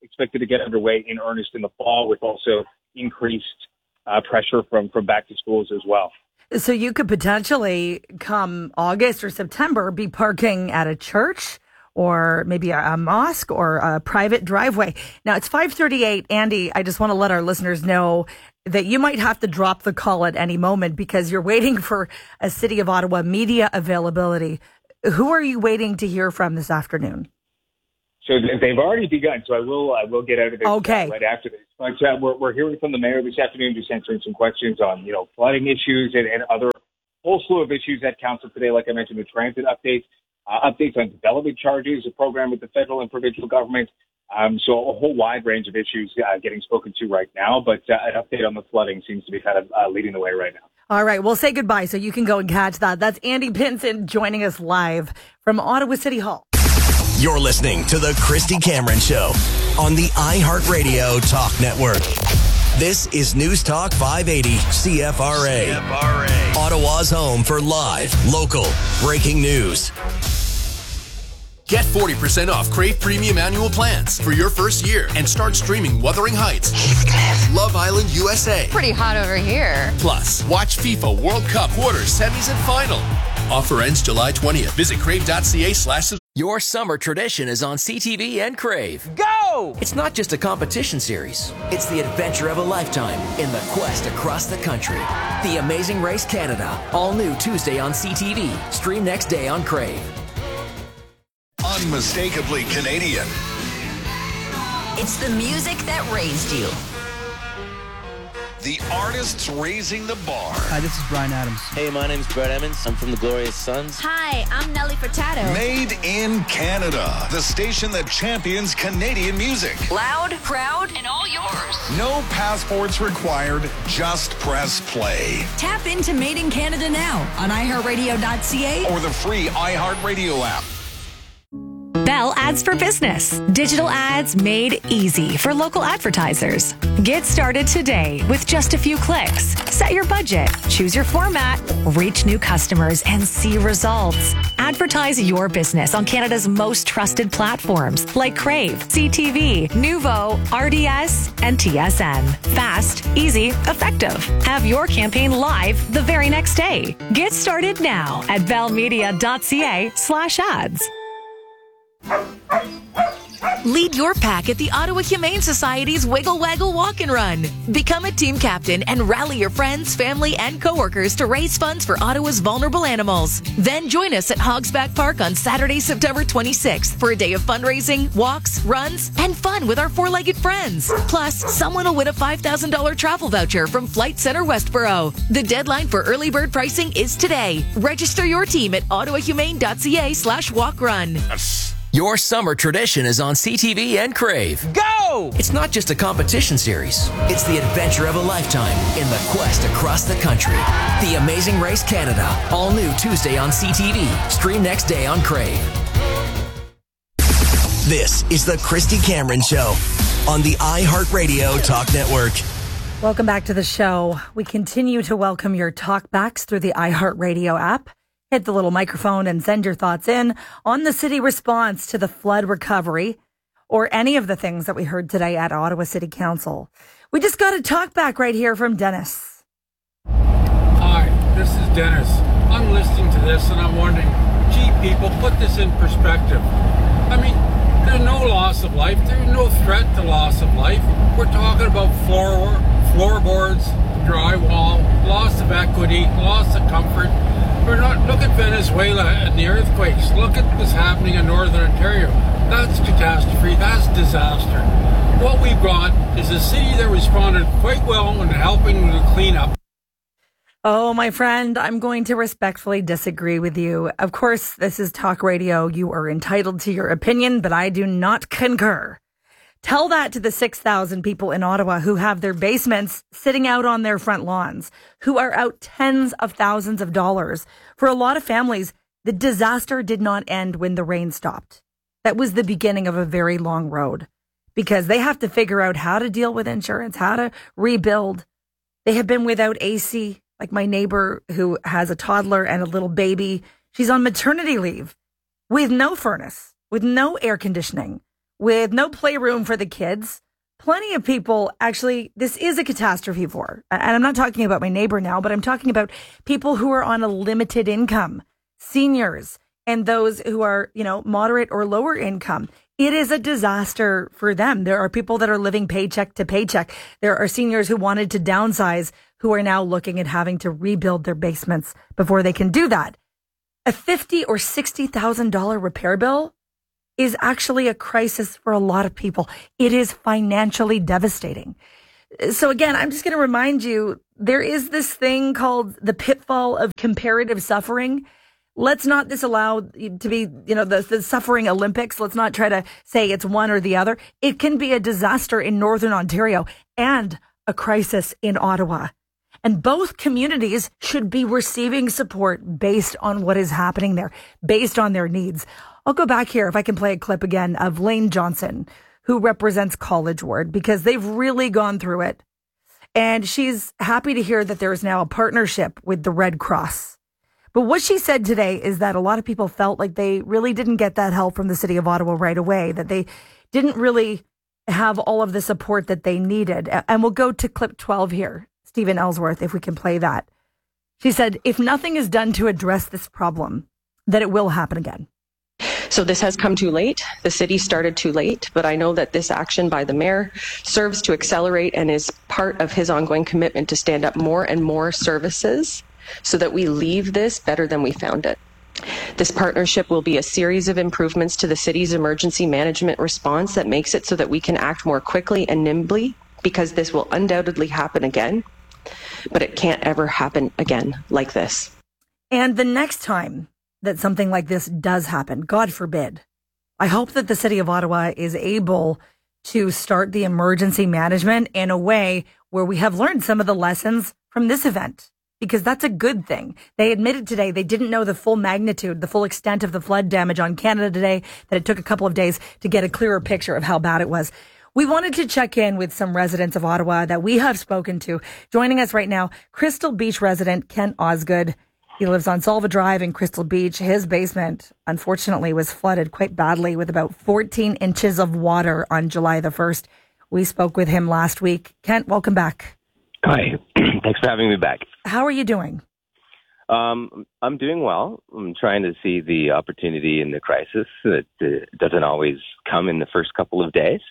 expected to get underway in earnest in the fall, with also increased uh, pressure from, from back to schools as well. So you could potentially, come August or September, be parking at a church or maybe a, a mosque or a private driveway. Now, it's five thirty-eight. Andy, I just want to let our listeners know that you might have to drop the call at any moment because you're waiting for a City of Ottawa media availability. Who are you waiting to hear from this afternoon? So they've already begun, so I will I will get out of this okay. uh, right after this. But uh, we're, we're hearing from the mayor this afternoon, just answering some questions on, you know, flooding issues and, and other whole slew of issues at council today. Like I mentioned, the transit updates, uh, updates on development charges, a program with the federal and provincial government. Um, so a whole wide range of issues uh, getting spoken to right now. But uh, an update on the flooding seems to be kind of uh, leading the way right now. All right, we'll say goodbye so you can go and catch that. That's Andy Pinson joining us live from Ottawa City Hall. You're listening to The Christy Cameron Show on the iHeartRadio Talk Network. This is News Talk five eighty C F R A. C F R A. Ottawa's home for live, local, breaking news. Get forty percent off Crave Premium Annual Plans for your first year and start streaming Wuthering Heights, Love Island U S A. Pretty hot over here. Plus, watch FIFA World Cup quarters, semis, and final. Offer ends July twentieth. Visit crave.ca slash Your summer tradition is on C T V and Crave. Go! It's not just a competition series. It's the adventure of a lifetime in the quest across the country. The Amazing Race Canada. All new Tuesday on C T V. Stream next day on Crave. Unmistakably Canadian. It's the music that raised you. The artists raising the bar. Hi, this is Brian Adams. Hey, my name's Brett Emmons. I'm from the Glorious Sons. Hi, I'm Nelly Furtado. Made in Canada. The station that champions Canadian music. Loud, proud, and all yours. No passports required. Just press play. Tap into Made in Canada now on i heart radio dot c a or the free iHeartRadio app. Bell Ads for Business. Digital ads made easy for local advertisers. Get started today with just a few clicks. Set your budget, choose your format, reach new customers, and see results. Advertise your business on Canada's most trusted platforms like Crave, C T V, Nuvo, R D S, and T S N. Fast, easy, effective. Have your campaign live the very next day. Get started now at bellmedia.ca slash ads. Lead your pack at the Ottawa Humane Society's Wiggle Waggle Walk and Run. Become a team captain and rally your friends, family, and coworkers to raise funds for Ottawa's vulnerable animals. Then join us at Hogsback Park on Saturday, September twenty-sixth for a day of fundraising, walks, runs, and fun with our four-legged friends. Plus, someone will win a five thousand dollars travel voucher from Flight Centre Westboro. The deadline for early bird pricing is today. Register your team at ottawahumane.ca slash walk run. Your summer tradition is on C T V and Crave. Go! It's not just a competition series. It's the adventure of a lifetime in the quest across the country. The Amazing Race Canada. All new Tuesday on C T V. Stream next day on Crave. This is the Christy Cameron Show on the iHeartRadio Talk Network. Welcome back to the show. We continue to welcome your talkbacks through the iHeartRadio app. Hit the little microphone and send your thoughts in on the city response to the flood recovery or any of the things that we heard today at Ottawa City Council. We just got a talk back right here from Dennis. Hi, this is Dennis. I'm listening to this and I'm wondering, gee, people, put this in perspective. I mean, there's no loss of life. There's no threat to loss of life. We're talking about floor, floorboards, drywall, loss of equity, loss of comfort. We're not, look at Venezuela and the earthquakes. Look at what's happening in Northern Ontario. That's catastrophe. That's disaster. What we've got is a city that responded quite well in helping with the cleanup. Oh, my friend, I'm going to respectfully disagree with you. Of course, this is talk radio. You are entitled to your opinion, but I do not concur. Tell that to the six thousand people in Ottawa who have their basements sitting out on their front lawns, who are out tens of thousands of dollars. For a lot of families, the disaster did not end when the rain stopped. That was the beginning of a very long road because they have to figure out how to deal with insurance, how to rebuild. They have been without A C, like my neighbor who has a toddler and a little baby. She's on maternity leave with no furnace, with no air conditioning, with no playroom for the kids. Plenty of people actually, this is a catastrophe for, and I'm not talking about my neighbor now, but I'm talking about people who are on a limited income, seniors, and those who are, you know, moderate or lower income. It is a disaster for them. There are people that are living paycheck to paycheck. There are seniors who wanted to downsize who are now looking at having to rebuild their basements before they can do that. A fifty thousand dollars or sixty thousand dollars repair bill is actually a crisis for a lot of people. It is financially devastating. So again, I'm just going to remind you, there is this thing called the pitfall of comparative suffering. Let's not disallow to be, you know, the, the suffering Olympics. Let's not try to say it's one or the other. It can be a disaster in Northern Ontario and a crisis in Ottawa. And both communities should be receiving support based on what is happening there, based on their needs. I'll go back here if I can play a clip again of Lane Johnson, who represents College Ward, because they've really gone through it. And she's happy to hear that there is now a partnership with the Red Cross. But what she said today is that a lot of people felt like they really didn't get that help from the City of Ottawa right away, that they didn't really have all of the support that they needed. And we'll go to clip twelve here, Stephen Ellsworth, if we can play that. She said, if nothing is done to address this problem, that it will happen again. So this has come too late. The city started too late, but I know that this action by the mayor serves to accelerate and is part of his ongoing commitment to stand up more and more services so that we leave this better than we found it. This partnership will be a series of improvements to the city's emergency management response that makes it so that we can act more quickly and nimbly, because this will undoubtedly happen again, but it can't ever happen again like this. And the next time that something like this does happen, God forbid, I hope that the City of Ottawa is able to start the emergency management in a way where we have learned some of the lessons from this event, because that's a good thing. They admitted today they didn't know the full magnitude, the full extent of the flood damage on Canada today, that it took a couple of days to get a clearer picture of how bad it was. We wanted to check in with some residents of Ottawa that we have spoken to. Joining us right now, Crystal Beach resident Kent Osgood. He lives on Salva Drive in Crystal Beach. His basement, unfortunately, was flooded quite badly with about fourteen inches of water on July the first. We spoke with him last week. Kent, welcome back. Hi. Thanks for having me back. How are you doing? Um, I'm doing well. I'm trying to see the opportunity in the crisis. It, it doesn't always come in the first couple of days.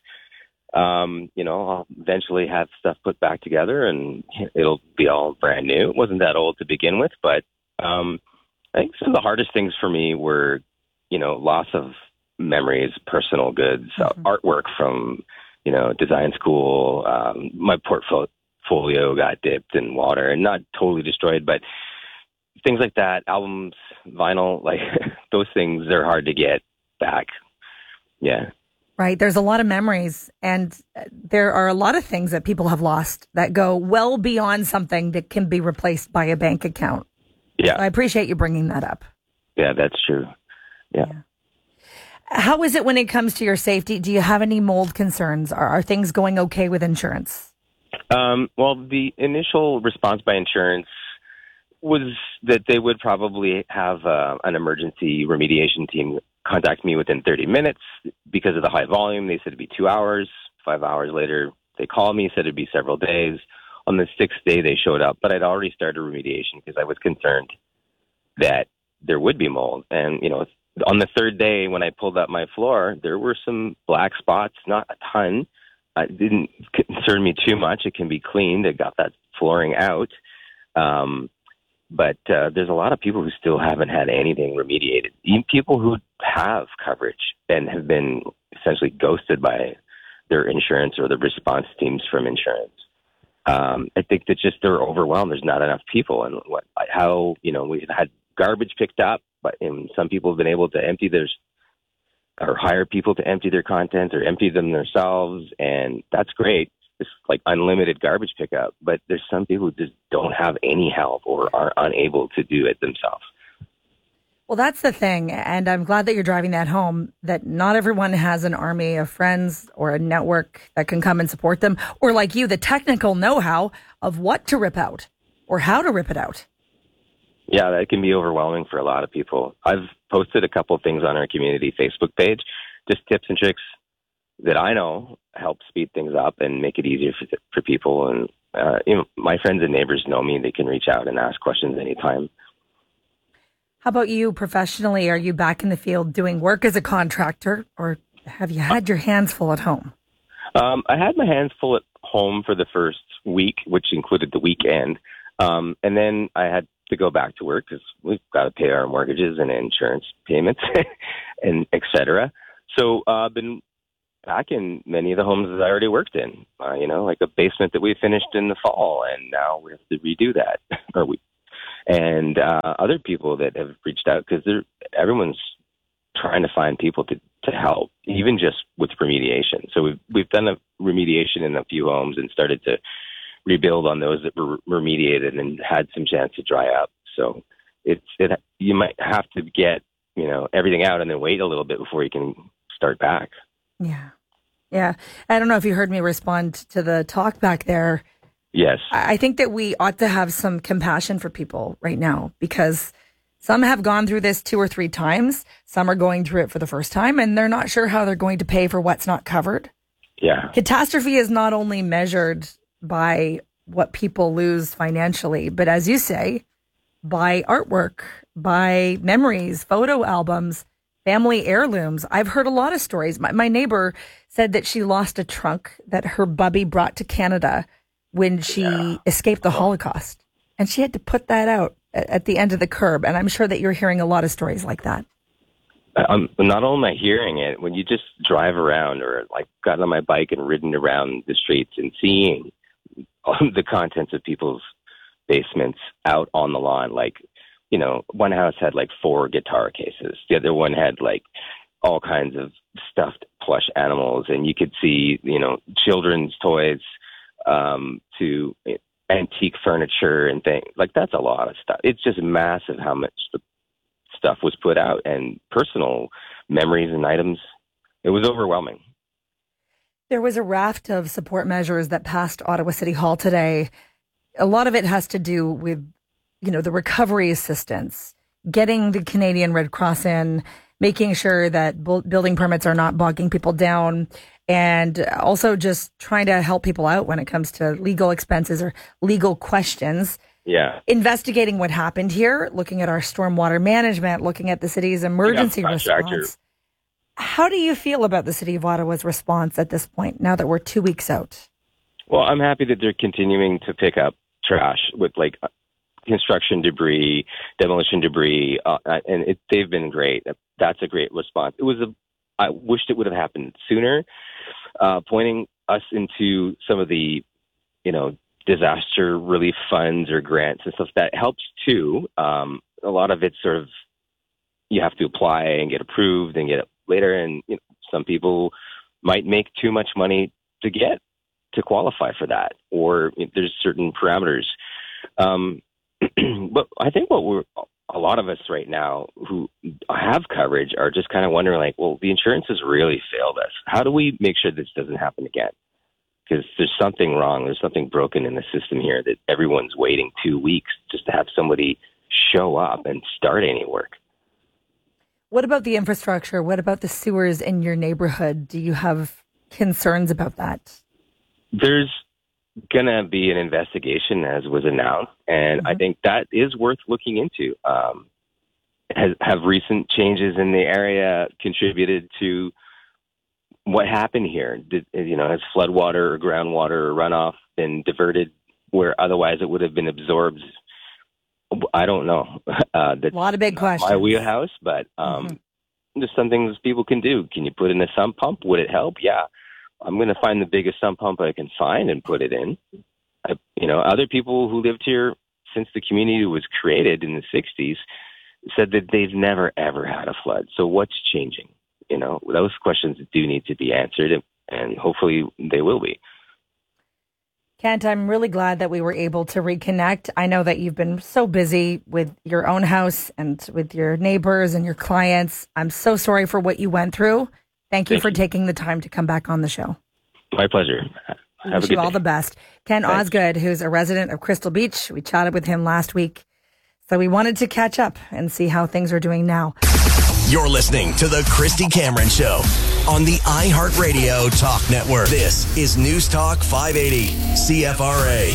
Um, you know, I'll eventually have stuff put back together and it'll be all brand new. It wasn't that old to begin with, but um, I think some of the hardest things for me were, you know, loss of memories, personal goods, mm-hmm. uh, artwork from, you know, design school. Um, my portfolio got dipped in water and not totally destroyed, but things like that, albums, vinyl, like those things, they're hard to get back. Yeah. Right. There's a lot of memories, and there are a lot of things that people have lost that go well beyond something that can be replaced by a bank account. Yeah. So I appreciate you bringing that up. Yeah, that's true. Yeah. yeah. How is it when it comes to your safety? Do you have any mold concerns? Are, are things going okay with insurance? Um, well, the initial response by insurance was that they would probably have uh, an emergency remediation team contact me within thirty minutes. Because of the high volume, they said it'd be two hours. Five hours later, they called me, said it'd be several days. On the sixth day, they showed up, but I'd already started remediation because I was concerned that there would be mold. And, you know, on the third day, when I pulled up my floor, there were some black spots, not a ton. It didn't concern me too much. It can be cleaned. I got that flooring out. Um, But uh, there's a lot of people who still haven't had anything remediated. Even people who have coverage and have been essentially ghosted by their insurance or the response teams from insurance. Um, I think that just they're overwhelmed. There's not enough people. And what, how, you know, we've had garbage picked up, but and some people have been able to empty their, or hire people to empty their contents or empty them themselves. And that's great. It's like unlimited garbage pickup, but there's some people who just don't have any help or are unable to do it themselves. Well, that's the thing. And I'm glad that you're driving that home, that not everyone has an army of friends or a network that can come and support them, or like you, the technical know-how of what to rip out or how to rip it out. Yeah, that can be overwhelming for a lot of people. I've posted a couple of things on our community Facebook page, just tips and tricks that I know help speed things up and make it easier for, for people. And, uh, you know, my friends and neighbors know me. They can reach out and ask questions anytime. How about you professionally? Are you back in the field doing work as a contractor, or have you had your hands full at home? Um, I had my hands full at home for the first week, which included the weekend. Um, and then I had to go back to work because we've got to pay our mortgages and insurance payments and et cetera. So uh, I've been back in many of the homes that I already worked in, uh, you know, like a basement that we finished in the fall, and now we have to redo that. or we, and uh, other people that have reached out because everyone's trying to find people to, to help, even just with remediation. So we've we've done a remediation in a few homes and started to rebuild on those that were remediated and had some chance to dry up. So it's it you might have to get, you know, everything out and then wait a little bit before you can start back. Yeah. Yeah. I don't know if you heard me respond to the talk back there. Yes. I think that we ought to have some compassion for people right now, because some have gone through this two or three times. Some are going through it for the first time, and they're not sure how they're going to pay for what's not covered. Yeah. Catastrophe is not only measured by what people lose financially, but as you say, by artwork, by memories, photo albums, family heirlooms. I've heard a lot of stories. My, my neighbor said that she lost a trunk that her bubby brought to Canada when she yeah. escaped the Holocaust. And she had to put that out at, at the end of the curb. And I'm sure that you're hearing a lot of stories like that. Um, not only am I hearing it, when you just drive around or like gotten on my bike and ridden around the streets and seeing the contents of people's basements out on the lawn, like, you know, one house had like four guitar cases. The other one had like all kinds of stuffed plush animals. And you could see, you know, children's toys um, to antique furniture and things. Like, that's a lot of stuff. It's just massive how much the stuff was put out, and personal memories and items. It was overwhelming. There was a raft of support measures that passed Ottawa City Hall today. A lot of it has to do with, you know, the recovery assistance, getting the Canadian Red Cross in, making sure that bu- building permits are not bogging people down, and also just trying to help people out when it comes to legal expenses or legal questions. Yeah. Investigating what happened here, looking at our stormwater management, looking at the city's emergency response. How do you feel about the City of Ottawa's response at this point, now that we're two weeks out? Well, I'm happy that they're continuing to pick up trash with like construction debris, demolition debris, uh, and it, they've been great. That's a great response. It was a, I wished it would have happened sooner, uh, pointing us into some of the, you know, disaster relief funds or grants and stuff. That helps too. Um, a lot of it's sort of, you have to apply and get approved and get it later. And you know, some people might make too much money to get to qualify for that, or you know, there's certain parameters. Um, but I think what we're, a lot of us right now who have coverage are just kind of wondering, like, well, the insurance has really failed us. How do we make sure this doesn't happen again? Because there's something wrong. There's something broken in the system here that everyone's waiting two weeks just to have somebody show up and start any work. What about the infrastructure? What about the sewers in your neighborhood? Do you have concerns about that? There's going to be an investigation, as was announced, and mm-hmm. I think that is worth looking into. Um, has, have recent changes in the area contributed to what happened here? Did, you know, has floodwater or groundwater or runoff been diverted where otherwise it would have been absorbed? I don't know. Uh, that's a lot of big questions. My wheelhouse, but um, mm-hmm. there's some things people can do. Can you put in a sump pump? Would it help? Yeah. I'm going to find the biggest sump pump I can find and put it in. I, you know, other people who lived here since the community was created in the sixties said that they've never, ever had a flood. So what's changing? You know, those questions do need to be answered, and hopefully they will be. Kent, I'm really glad that we were able to reconnect. I know that you've been so busy with your own house and with your neighbors and your clients. I'm so sorry for what you went through. Thank you Thank for you. taking the time to come back on the show. My pleasure. We Have wish a good you all day. the best. Ken Thanks. Osgood, who's a resident of Crystal Beach. We chatted with him last week. So we wanted to catch up and see how things are doing now. You're listening to The Christy Cameron Show on the iHeartRadio Talk Network. This is News Talk five eighty C F R A.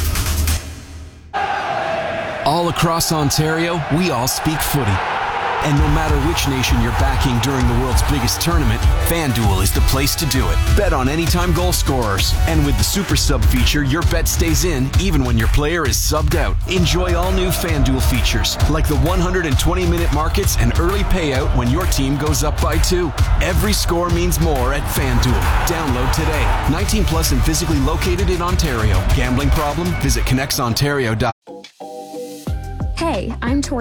All across Ontario, we all speak footy. And no matter which nation you're backing during the world's biggest tournament, FanDuel is the place to do it. Bet on anytime goal scorers. And with the Super Sub feature, your bet stays in even when your player is subbed out. Enjoy all new FanDuel features, like the one hundred twenty minute markets and early payout when your team goes up by two. Every score means more at FanDuel. Download today. nineteen plus and physically located in Ontario. Gambling problem? Visit connects ontario dot com. Hey, I'm Tori.